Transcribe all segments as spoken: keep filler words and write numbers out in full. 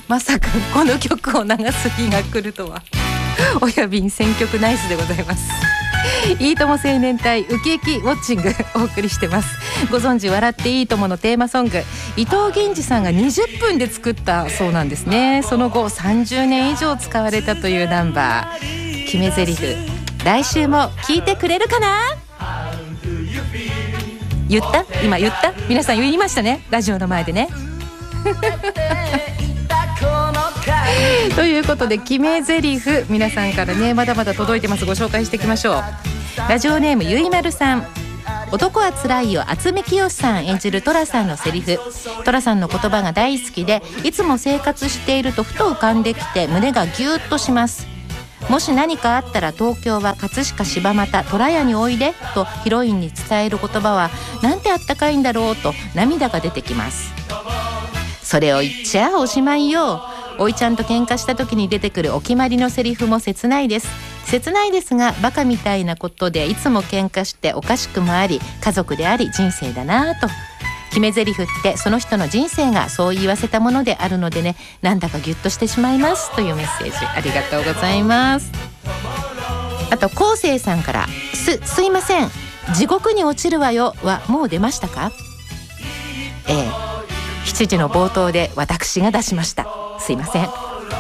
まさかこの曲を流す日が来るとは。親便選曲ナイスでございます。いいとも青年隊ウキウキウォッチングお送りしてます。ご存知笑っていいとものテーマソング、伊藤源氏さんがにじゅっぷんで作ったそうなんですね。その後さんじゅうねん以上使われたというナンバー。決め台詞、来週も聞いてくれるかな。言った？今言った？皆さん言いましたね、ラジオの前でね。ということで決め台詞、皆さんからねまだまだ届いてます。ご紹介していきましょう。ラジオネームゆいまるさん。男はつらいよ、渥美清さん演じる寅さんのセリフ。寅さんの言葉が大好きで、いつも生活しているとふと浮かんできて胸がギューッとします。もし何かあったら東京は葛飾柴又虎屋においでとヒロインに伝える言葉はなんてあったかいんだろうと涙が出てきます。それを言っちゃおしまいよ。おいちゃんと喧嘩した時に出てくるお決まりのセリフも切ないです。切ないですがバカみたいなことでいつも喧嘩しておかしくもあり、家族であり人生だなと。決め台詞ってその人の人生がそう言わせたものであるのでね、なんだかギュッとしてしまいますというメッセージありがとうございます。あと昴生さんから、す、すいません、地獄に落ちるわよはもう出ましたか。ええ、しちじの冒頭で私が出しました。すいません。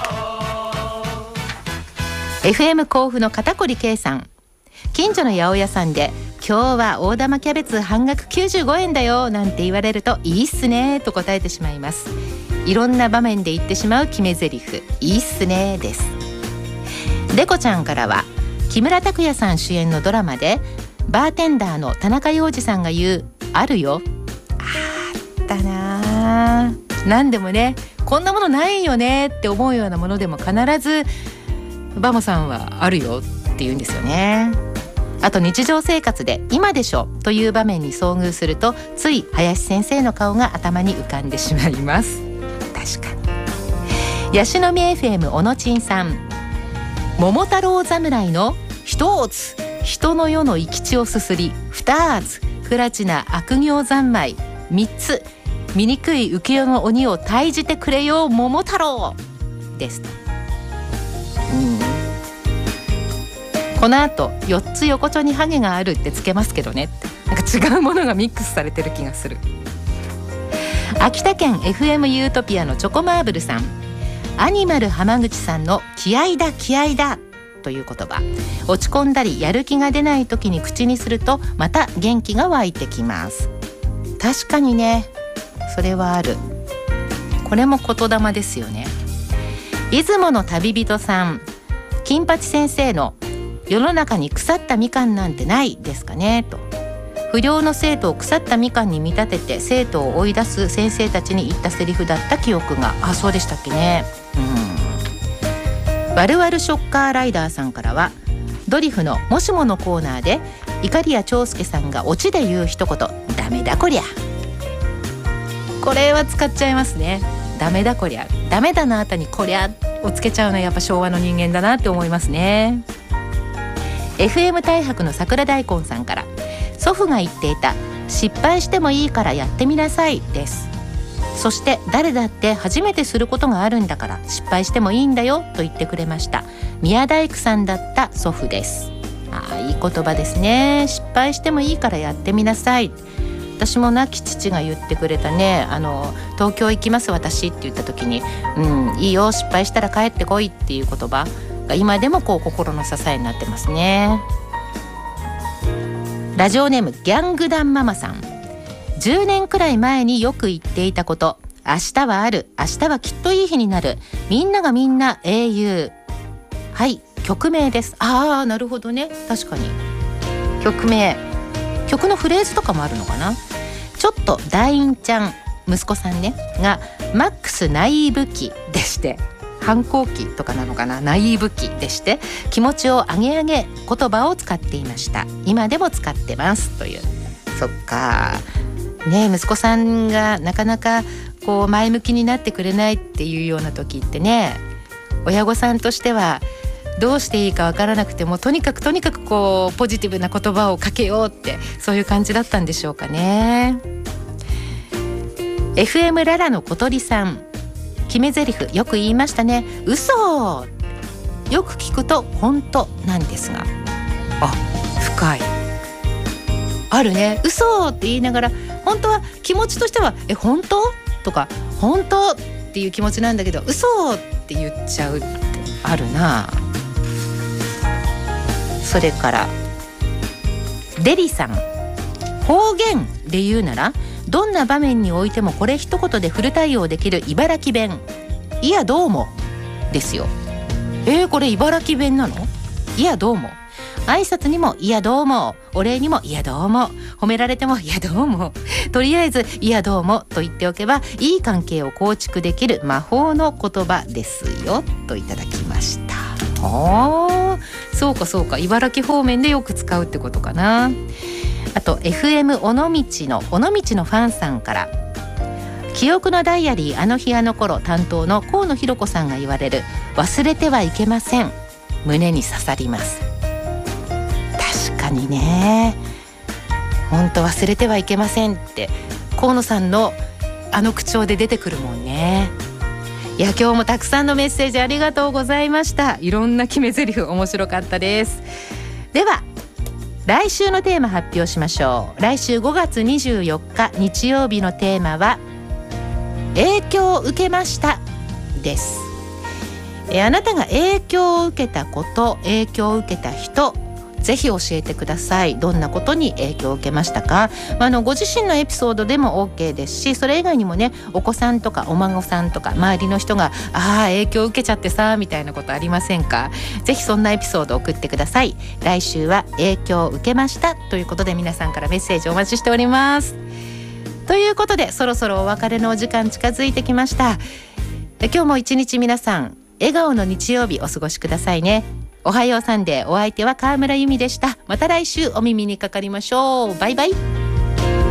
エフエム 甲府の片堀圭さん。近所の八百屋さんで今日は大玉キャベツ半額きゅうじゅうごえんだよなんて言われるといいっすねと答えてしまいます。いろんな場面で言ってしまう決め台詞、いいっすねです。デコちゃんからは、木村拓哉さん主演のドラマでバーテンダーの田中洋次さんが言うあるよ、あったな。何でもね、こんなものないよねって思うようなものでも必ずバモさんはあるよって言うんですよね。あと日常生活で今でしょという場面に遭遇するとつい林先生の顔が頭に浮かんでしまいます。確かに。ヤシの実 エフエム 小野ちんさん。桃太郎侍の一つ、人の世の生き地をすすり、二つ、不埒な悪行三昧、三つ、醜い浮世の鬼を退じてくれよ桃太郎です。うんこの後よっつ横丁にハゲがあるってつけますけどね、なんか違うものがミックスされてる気がする。秋田県 エフエム ユートピアのチョコマーブルさん。アニマル浜口さんの気合だ気合だという言葉、落ち込んだりやる気が出ない時に口にするとまた元気が湧いてきます。確かにね、それはある。これも言霊ですよね。出雲の旅人さん。金八先生の世の中に腐ったみかんなんてないですかねと。不良の生徒を腐ったみかんに見立てて生徒を追い出す先生たちに言ったセリフだった記憶が、あ、そうでしたっけね。うん。ワルワルショッカーライダーさんからは、ドリフのもしものコーナーで碇谷長介さんがオチで言う一言、ダメだこりゃ。これは使っちゃいますね。ダメだこりゃ、ダメだなあたにこりゃをつけちゃうのはやっぱ昭和の人間だなって思いますね。エフエム 大白の桜大根さんから、祖父が言っていた失敗してもいいからやってみなさいです。そして誰だって初めてすることがあるんだから失敗してもいいんだよと言ってくれました。宮大工さんだった祖父です。ああ、いい言葉ですね。失敗してもいいからやってみなさい。私も亡き父が言ってくれたね、あの東京行きます私って言った時に、うん、いいよ失敗したら帰ってこいっていう言葉が今でもこう心の支えになってますね。ラジオネームギャングダンママさん。じゅうねんくらい前によく言っていたこと、明日はある、明日はきっといい日になる、みんながみんな英雄。はい、曲名です。ああ、なるほどね。確かに曲名、曲のフレーズとかもあるのかな。ちょっとダインちゃん、息子さんねがマックスナイーブ期でして、反抗期とかなのかな、ナイーブ期でして気持ちを上げ上げ言葉を使っていました。今でも使ってますという。そっかね、息子さんがなかなかこう前向きになってくれないっていうような時ってね、親御さんとしてはどうしていいかわからなくてもとにかくとにかくこうポジティブな言葉をかけようって、そういう感じだったんでしょうかね。 エフエム ララの小鳥さん。 決め台詞よく言いましたね。嘘、よく聞くと本当なんですが、あ、深い。あるね。嘘って言いながら本当は気持ちとしてはえ本当とか本当っていう気持ちなんだけど、嘘って言っちゃうってあるな。それからデリさん、方言で言うならどんな場面においてもこれ一言でフル対応できる茨城弁、いやどうもですよ。えー、これ茨城弁なの？いやどうも。挨拶にもいやどうも、お礼にもいやどうも、褒められてもいやどうも、とりあえずいやどうもと言っておけばいい関係を構築できる魔法の言葉ですよといただきました。あ、そうかそうか、茨城方面でよく使うってことかな。あと エフエム 尾道の尾道のファンさんから、記憶のダイアリーあの日あの頃担当の河野博子さんが言われる忘れてはいけません、胸に刺さります。確かにね、本当忘れてはいけませんって河野さんのあの口調で出てくるもんね。いや、今日もたくさんのメッセージありがとうございました。いろんな決め台詞面白かったです。では来週のテーマ発表しましょう。来週ごがつにじゅうよっか日曜日のテーマは影響を受けましたです。えあなたが影響を受けたこと、影響を受けた人、ぜひ教えてください。どんなことに影響を受けましたか？あのご自身のエピソードでも OK ですし、それ以外にもね、お子さんとかお孫さんとか周りの人がああ影響を受けちゃってさみたいなことありませんか？ぜひそんなエピソードを送ってください。来週は影響を受けましたということで、皆さんからメッセージお待ちしております。ということで、そろそろお別れのお時間近づいてきました。今日も一日皆さん笑顔の日曜日お過ごしくださいね。おはようサンデー、お相手は川村由美でした。また来週お耳にかかりましょう。バイバイ。